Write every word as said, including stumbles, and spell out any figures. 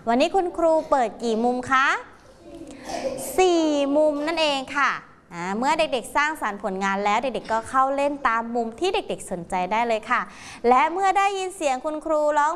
วันนี้คุณครูเปิดกี่มุมคะสี่มุมนั่นเองค่ะเมื่อเด็กๆสร้างสรรค์ผลงานแล้วเด็กๆก็เข้าเล่นตามมุมที่เด็กๆสนใจได้เลยค่ะและเมื่อได้ยินเสียงคุณครูร้อง